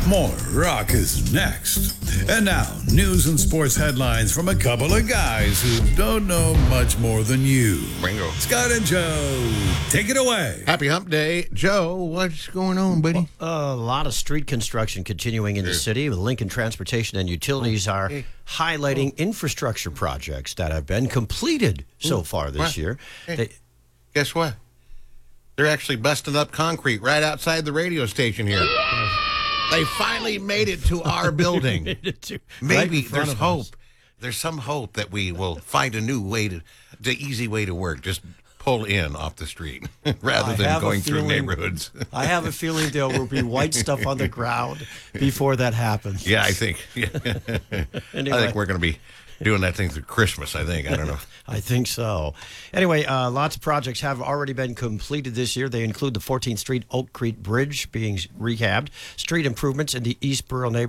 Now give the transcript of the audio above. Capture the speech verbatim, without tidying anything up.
More rock is next. And now, news and sports headlines from a couple of guys who don't know much more than you. Bingo. Scott and Joe, take it away. Happy Hump Day. Joe, what's going on, buddy? A lot of street construction continuing in the city. Lincoln Transportation and Utilities are Hey. highlighting infrastructure projects that have been completed so far this What? year. Hey. They, Guess what? They're actually busting up concrete right outside the radio station here. They finally made it to our building. right Maybe in front there's of hope. us. There's some hope that we will find a new way to, the easy way to work. Just pull in off the street rather I than have a going through feeling- neighborhoods. I have a feeling there will be white stuff on the ground before that happens. Yeah, I think. Yeah. Anyway. I think we're going to be doing that thing through Christmas. I think. I don't know. I think so. Anyway, uh, lots of projects have already been completed this year. They include the fourteenth Street Oak Creek Bridge being rehabbed, street improvements in the Eastboro neighborhood.